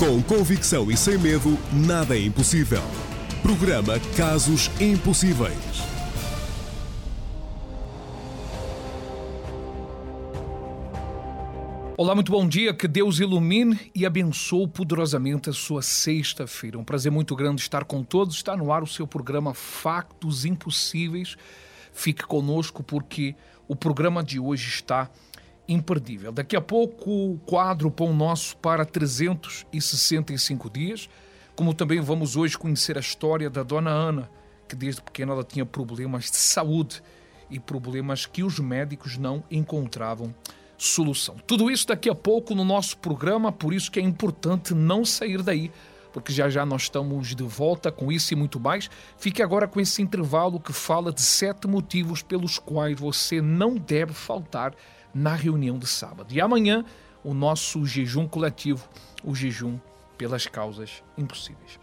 Com convicção e sem medo, nada é impossível. Programa Casos Impossíveis. Olá, muito bom dia, que Deus ilumine e abençoe poderosamente a sua sexta-feira. Um prazer muito grande estar com todos. Está no ar o seu programa Factos Impossíveis. Fique conosco porque o programa de hoje está imperdível. Daqui a pouco o quadro Pão Nosso para 365 dias, como também vamos hoje conhecer a história da Dona Ana, que desde pequena ela tinha problemas de saúde e problemas que os médicos não encontravam solução. Tudo isso daqui a pouco no nosso programa, por isso que é importante não sair daí, porque já já nós estamos de volta com isso e muito mais. Fique agora com esse intervalo que fala de 7 motivos pelos quais você não deve faltar na reunião de sábado. E amanhã, o nosso jejum coletivo, o jejum pelas causas impossíveis.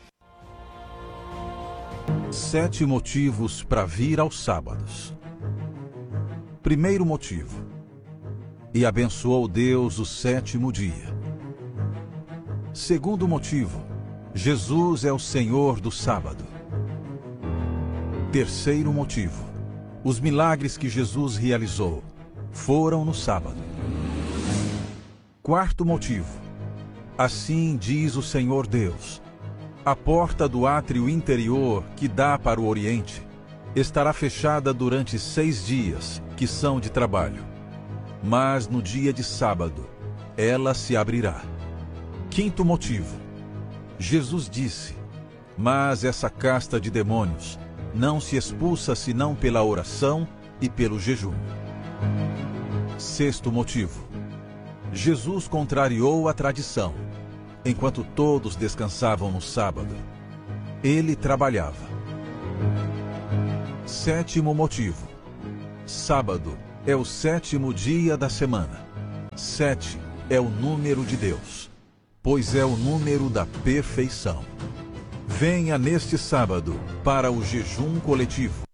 7 motivos para vir aos sábados. Primeiro motivo: e abençoou Deus o 7º dia. Segundo motivo: Jesus é o Senhor do sábado. Terceiro motivo: os milagres que Jesus realizou foram no sábado. Quarto motivo: assim diz o Senhor Deus: a porta do átrio interior que dá para o Oriente estará fechada durante 6 dias, que são de trabalho. Mas no dia de sábado, ela se abrirá. Quinto motivo: Jesus disse: mas essa casta de demônios não se expulsa senão pela oração e pelo jejum. Sexto motivo: Jesus contrariou a tradição. Enquanto todos descansavam no sábado, ele trabalhava. Sétimo motivo: sábado é o 7º dia da semana. 7 é o número de Deus, pois é o número da perfeição. Venha neste sábado para o jejum coletivo.